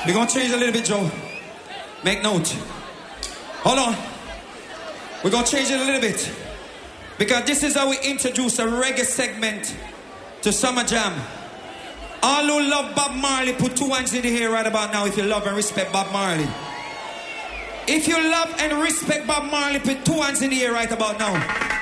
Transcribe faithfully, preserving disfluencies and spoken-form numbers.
We're going to change a little bit, Joe. Make note. Hold on. We're going to change it a little bit. Because this is how we introduce a reggae segment to Summer Jam. All who love Bob Marley, put two hands in the air right about now if you love and respect Bob Marley. If you love and respect Bob Marley, put two hands in the air right about now.